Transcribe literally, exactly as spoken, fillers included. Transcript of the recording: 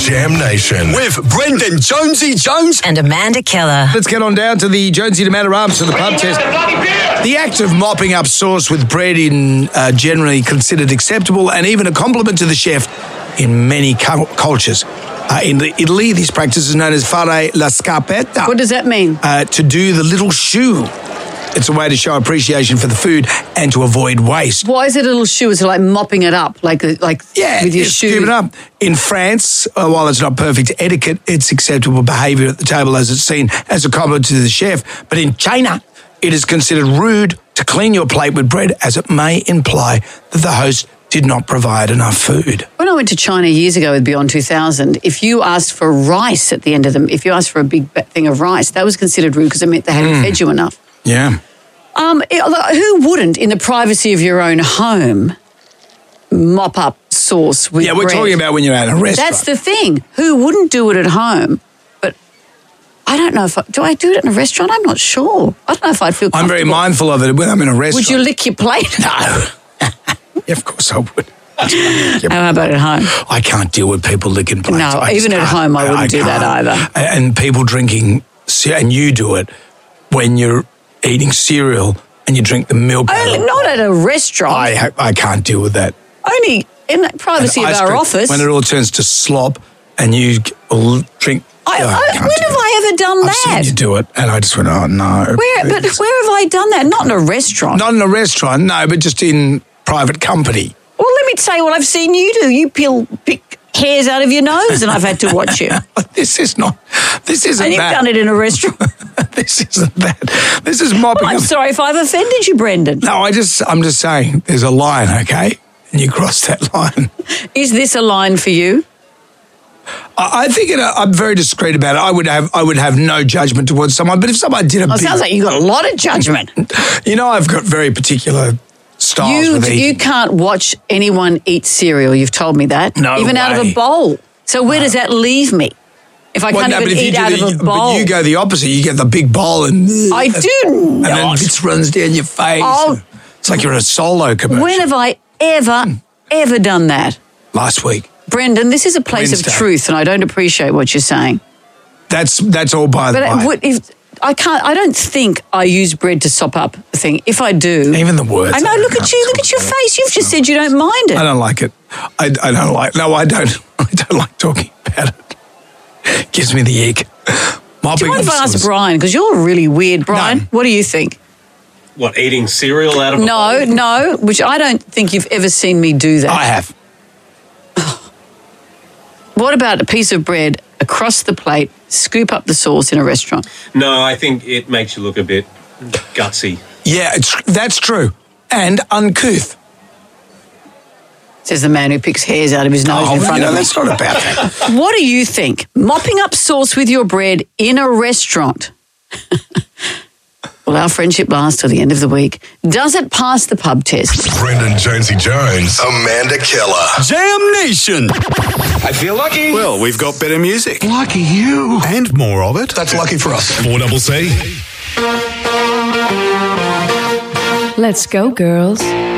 Jam Nation with Brendan Jonesy Jones and Amanda Keller. Let's get on down to the Jonesy and Amanda Arms to the pub test. The act of mopping up sauce with bread in uh, generally considered acceptable and even a compliment to the chef in many cu- cultures. Uh, in Italy, this practice is known as fare la scarpetta. What does that mean? Uh, to do the little shoe. It's a way to show appreciation for the food and to avoid waste. Why is it a little shoe? Is it like mopping it up, like like yeah, with your you shoe? scoop it up. In France, uh, while it's not perfect etiquette, it's acceptable behaviour at the table as it's seen as a compliment to the chef. But in China, it is considered rude to clean your plate with bread, as it may imply that the host did not provide enough food. When I went to China years ago with Beyond two thousand, if you asked for rice at the end of them, if you asked for a big thing of rice, that was considered rude because it meant they hadn't mm. fed you enough. Yeah. Um, who wouldn't, in the privacy of your own home, mop up sauce with Yeah, we're bread? talking about when you're at a restaurant. That's the thing. Who wouldn't do it at home? But I don't know if I... Do I do it in a restaurant? I'm not sure. I don't know if I'd feel comfortable. I'm very mindful of it when I'm in a restaurant. Would you lick your plate? No. Yeah, of course I would. How about at home? I can't deal with people licking plates. No, I even at can't. home I wouldn't I do that can't. either. And people drinking, and you do it when you're eating cereal and you drink the milk. Only, not at a restaurant. I I can't deal with that. Only in the privacy And of ice our cream, office. when it all turns to slop and you will drink. I, oh, I, I when have I ever done I've that? seen you do it, and I just went, oh no. Where? But please. where have I done that? Not in a restaurant. Not in a restaurant, no, but just in private company. Well, let me tell you what I've seen you do. You peel pick hairs out of your nose, and I've had to watch you. This is not. This isn't. And you've that. done it in a restaurant. This isn't that. This is mopping. Well, I'm up. sorry if I've offended you, Brendan. No, I just. I'm just saying. There's a line, okay, and you cross that line. Is this a line for you? I, I think it, I'm very discreet about it. I would have. I would have no judgment towards someone. But if someone did a, Oh, it big, sounds like you've got a lot of judgment. you know, I've got very particular styles You with eating. you can't watch anyone eat cereal. You've told me that. No even out of way. a bowl. So where does that leave me? If I Well, can't no, even but if you eat do out the, of a bowl. But you go the opposite. You get the big bowl and I do and not. then bits runs down your face. Oh. It's like you're in a solo commercial. When have I ever, ever done that? Last week. Brendan, this is a place Wednesday. of truth, and I don't appreciate what you're saying. That's that's all by the But by. I, would, if I can't, I don't think I use bread to sop up the thing. If I do, Even the words. I know. Look at you. Look at your face. You've just said you don't mind it. I don't like it. I, I don't like. No, I don't. I don't like talking about it. It gives me the ick. Do you mind if I ask Brian? Because you're really weird, Brian. No. What do you think? What, eating cereal out of a No, bowl? no. Which I don't think you've ever seen me do that. I have. What about a piece of bread across the plate, scoop up the sauce in a restaurant? No, I think it makes you look a bit gutsy. Yeah, it's, that's true. And uncouth. Says the man who picks hairs out of his nose Oh, in front you know, of me. that's not about that. What do you think? Mopping up sauce with your bread in a restaurant. Well, our friendship lasts till the end of the week. Does it pass the pub test? Brendan Jonesy Jones, Amanda Keller. Jam Nation. I feel lucky. Well, we've got better music. Lucky you. And more of it. That's lucky for us. four double C. Let's go, girls.